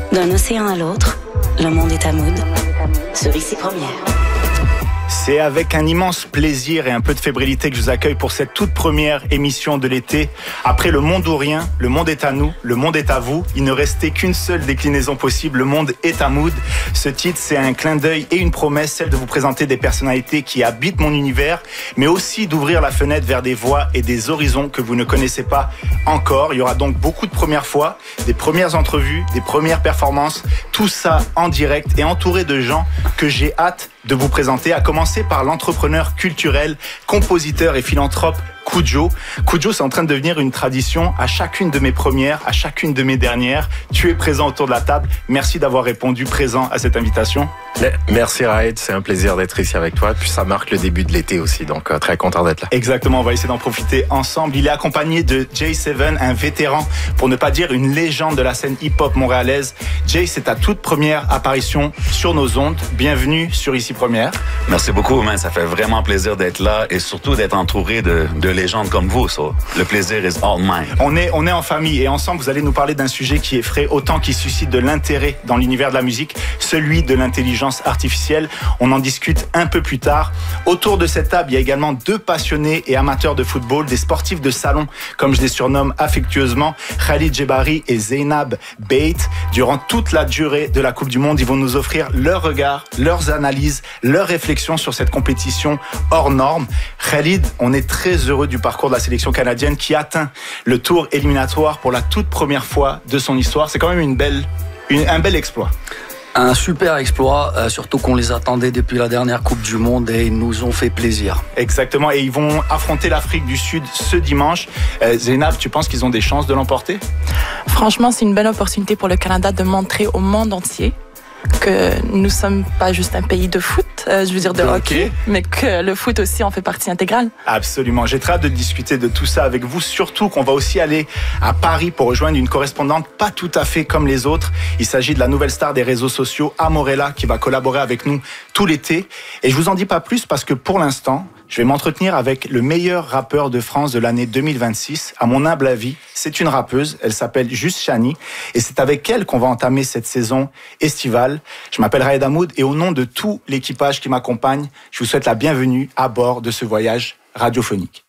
D'un océan à l'autre, le monde est à Mood. Sur Ici Première. C'est avec un immense plaisir et un peu de fébrilité que je vous accueille pour cette toute première émission de l'été. Après Le Monde ou Rien, Le Monde est à nous, Le Monde est à vous. Il ne restait qu'une seule déclinaison possible, Le Monde est à Mood. Ce titre, c'est un clin d'œil et une promesse, celle de vous présenter des personnalités qui habitent mon univers, mais aussi d'ouvrir la fenêtre vers des voies et des horizons que vous ne connaissez pas encore. Il y aura donc beaucoup de premières fois, des premières entrevues, des premières performances, tout ça en direct et entouré de gens que j'ai hâte de vous présenter, à commencer par l'entrepreneur culturel, compositeur et philanthrope Kudjo. Kudjo, c'est en train de devenir une tradition. À chacune de mes premières, à chacune de mes dernières, tu es présent autour de la table. Merci d'avoir répondu présent à cette invitation. Merci Raed, c'est un plaisir d'être ici avec toi. Puis ça marque le début de l'été aussi, donc très content d'être là. Exactement, on va essayer d'en profiter ensemble. Il est accompagné de J7, un vétéran, pour ne pas dire une légende de la scène hip-hop montréalaise. Jay, c'est ta toute première apparition sur nos ondes. Bienvenue sur Ici Première. Merci beaucoup, man. Ça fait vraiment plaisir d'être là et surtout d'être entouré de légendes comme vous. So, le plaisir is all mine. On est en famille et ensemble, vous allez nous parler d'un sujet qui effraie autant qu'il suscite de l'intérêt dans l'univers de la musique, celui de l'intelligence artificielle. On en discute un peu plus tard. Autour de cette table, il y a également deux passionnés et amateurs de football, des sportifs de salon, comme je les surnomme affectueusement, Khalid Djebari et Zeynab Beit. Durant toute la durée de la Coupe du Monde, ils vont nous offrir leur regard, leurs analyses, leurs réflexions sur cette compétition hors norme. Khalid, on est très heureux du parcours de la sélection canadienne qui atteint le tour éliminatoire pour la toute première fois de son histoire. C'est quand même un bel exploit. Un super exploit, surtout qu'on les attendait depuis la dernière Coupe du Monde et ils nous ont fait plaisir. Exactement, et ils vont affronter l'Afrique du Sud ce dimanche. Zeynab, tu penses qu'ils ont des chances de l'emporter ? Franchement, c'est une belle opportunité pour le Canada de montrer au monde entier que nous sommes pas juste un pays de foot, de hockey, mais que le foot aussi en fait partie intégrale. Absolument, j'ai très hâte de discuter de tout ça avec vous, surtout qu'on va aussi aller à Paris pour rejoindre une correspondante pas tout à fait comme les autres. Il s'agit de la nouvelle star des réseaux sociaux, Amorella, qui va collaborer avec nous tout l'été. Et je vous en dis pas plus parce que pour l'instant, je vais m'entretenir avec le meilleur rappeur de France de l'année 2026. À mon humble avis, c'est une rappeuse. Elle s'appelle Juste Chani. Et c'est avec elle qu'on va entamer cette saison estivale. Je m'appelle Raed Hamoud et au nom de tout l'équipage qui m'accompagne, je vous souhaite la bienvenue à bord de ce voyage radiophonique.